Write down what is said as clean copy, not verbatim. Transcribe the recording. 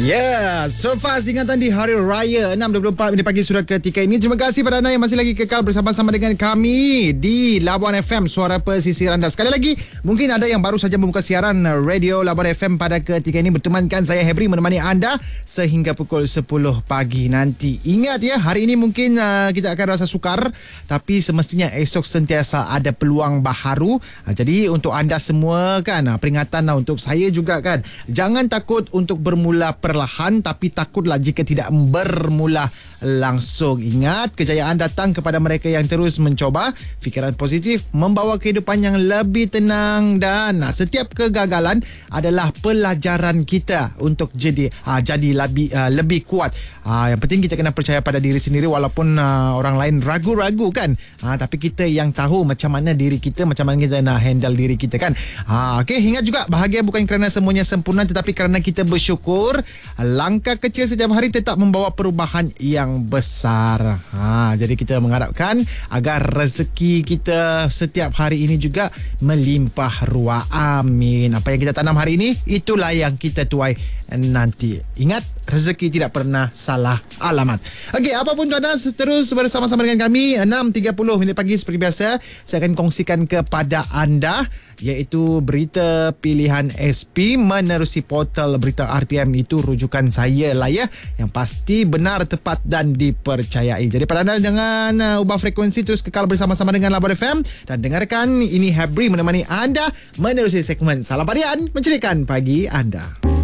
Ya, so fast ingatan di Hari Raya 6.24 minit pagi surat ketika ini. Terima kasih pada anda yang masih lagi kekal bersama-sama dengan kami di Labuan FM, Suara Pesisir Anda. Sekali lagi, mungkin ada yang baru saja membuka siaran radio Labuan FM pada ketika ini. Bertemankan saya Hebri menemani anda sehingga pukul 10 pagi nanti. Ingat ya, hari ini mungkin kita akan rasa sukar, tapi semestinya esok sentiasa ada peluang baharu. Jadi untuk anda semua kan, peringatan untuk saya juga kan, jangan takut untuk bermula perlahan, tapi takutlah jika tidak bermula langsung. Ingat, kejayaan datang kepada mereka yang terus mencoba. Fikiran positif membawa kehidupan yang lebih tenang, dan setiap kegagalan adalah pelajaran kita untuk jadi lebih kuat. Yang penting kita kena percaya pada diri sendiri, walaupun orang lain ragu-ragu kan. Tapi kita yang tahu macam mana diri kita, macam mana kita nak handle diri kita kan. Okey, ingat juga, bahagia bukan kerana semuanya sempurna, tetapi kerana kita bersyukur. Langkah kecil setiap hari tetap membawa perubahan yang besar. Jadi kita mengharapkan agar rezeki kita setiap hari ini juga melimpah ruah. Amin. Apa yang kita tanam hari ini, itulah yang kita tuai nanti. Ingat, rezeki tidak pernah salah alamat. Okey, apapun tuan, terus bersama-sama dengan kami 6.30 minit pagi seperti biasa. Saya akan kongsikan kepada anda iaitu berita pilihan SP menerusi portal berita RTM. Itu rujukan saya lah ya, yang pasti benar, tepat dan dipercayai. Jadi pada anda, jangan ubah frekuensi, terus kekal bersama-sama dengan Labuan FM dan dengarkan. Ini Hebri menemani anda menerusi segmen Salam Padian, mencerikan pagi anda.